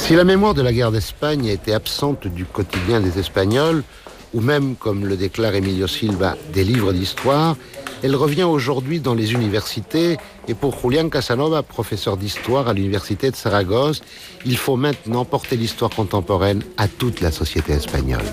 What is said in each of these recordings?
Si la mémoire de la guerre d'Espagne était absente du quotidien des Espagnols, ou même, comme le déclare Emilio Silva, des livres d'histoire, elle revient aujourd'hui dans les universités. Et pour Julián Casanova, professeur d'histoire à l'université de Saragosse, il faut maintenant porter l'histoire contemporaine à toute la société espagnole.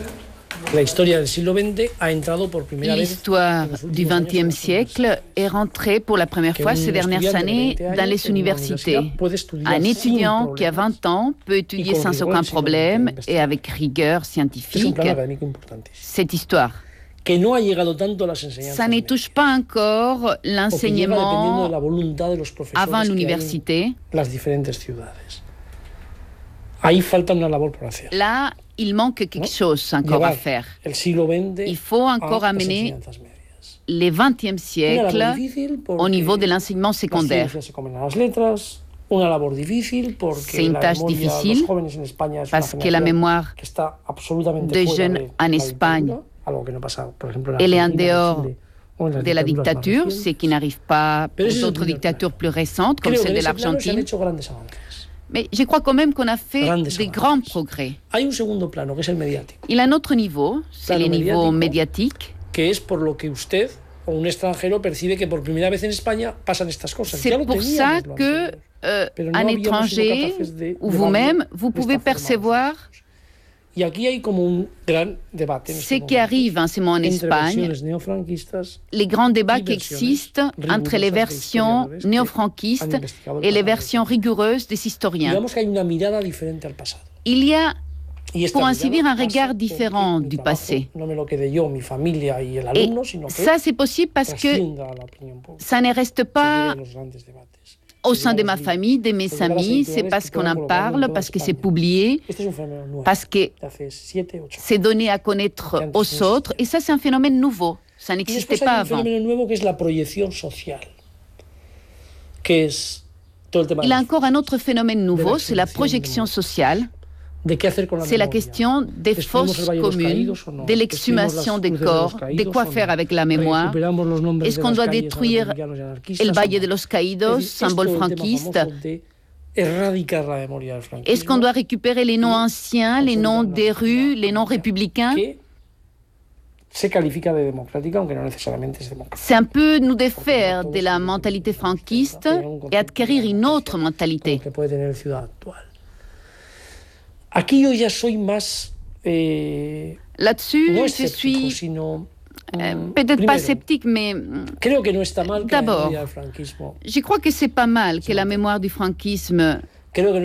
L'histoire du XXe siècle est rentrée pour la première fois ces dernières années dans les universités. Un étudiant qui a 20 ans peut étudier sans aucun problème et avec rigueur scientifique cette histoire. Ça ne touche pas encore l'enseignement avant l'université. Là, il manque quelque chose encore à faire. Il faut encore amener le XXe siècle au niveau de l'enseignement secondaire. C'est une tâche difficile parce que la mémoire des jeunes en Espagne, elle est en dehors de la dictature, ce qui n'arrive pas aux autres dictatures plus récentes, comme celle de l'Argentine. Mais je crois quand même qu'on a fait des grands progrès. Il y a un autre niveau, c'est le niveau médiatique. C'est pour ça que un étranger ou vous-même, vous pouvez percevoir ce qui arrive en ce moment en Espagne, les grands débats qui existent entre les versions néo-franquistes et les versions rigoureuses des historiens. Il y a, pour ainsi dire, un regard différent du passé. Et ça, c'est possible parce que ça ne reste pas au sein de ma famille, de mes amis, c'est parce qu'on en parle, parce que c'est publié, parce que c'est donné à connaître aux autres. Et ça, c'est un phénomène nouveau. Ça n'existait pas avant. Il y a encore un autre phénomène nouveau, c'est la projection sociale. C'est la question des fosses communes, de l'exhumation des corps, de quoi faire avec la mémoire. Est-ce qu'on doit détruire El Valle de los Caídos, symbole franquiste? Est-ce qu'on doit récupérer les noms anciens, les noms des rues, les noms républicains? C'est un peu nous défaire de la mentalité franquiste et acquérir une autre mentalité. Là-dessus, je suis peut-être pas sceptique, mais d'abord, je crois que c'est pas mal que la mémoire du franquisme